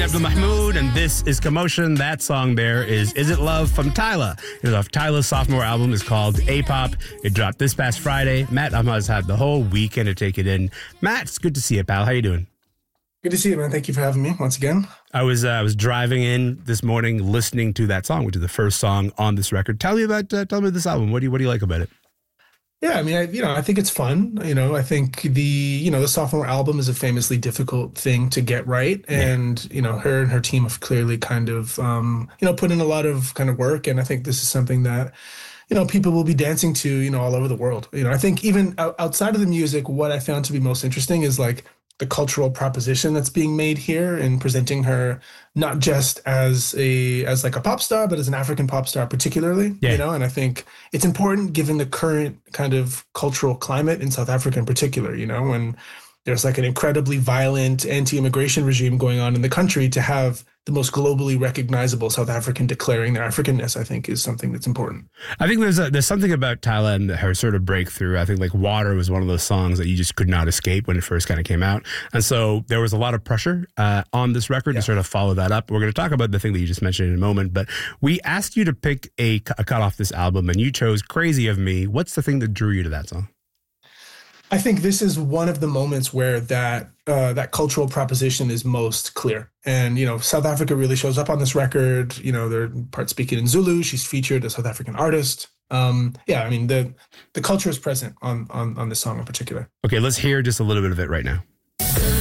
Abdul Mahmoud, and this is Commotion. That song there is It Love from Tyla. Tyla's sophomore album is called A-Pop. It dropped this past Friday. Matt Ahmad's had the whole weekend to take it in. Matt, it's good to see you, pal. How you doing? Good to see you, man. Thank you for having me once again. I was driving in this morning listening to that song, which is the first song on this record. Tell me about this album. What do you like about it? Yeah, I mean, I think it's fun. I think the sophomore album is a famously difficult thing to get right. And, her and her team have clearly kind of, put in a lot of kind of work. And I think this is something that, people will be dancing to, all over the world. I think even outside of the music, what I found to be most interesting is like the cultural proposition that's being made here and presenting her not just as like a pop star, but as an African pop star particularly, and I think it's important given the current kind of cultural climate in South Africa in particular, when there's like an incredibly violent anti-immigration regime going on in the country, to have the most globally recognizable South African declaring their Africanness, I think is something that's important. I think there's something about Tyla and her sort of breakthrough. I think like Water was one of those songs that you just could not escape when it first kind of came out. And so there was a lot of pressure on this record to sort of follow that up. We're going to talk about the thing that you just mentioned in a moment, but we asked you to pick a cut off this album and you chose Crazy of Me. What's the thing that drew you to that song? I think this is one of the moments where that cultural proposition is most clear. And, South Africa really shows up on this record. They're part speaking in Zulu. She's featured as a South African artist. The culture is present on this song in particular. Okay, let's hear just a little bit of it right now.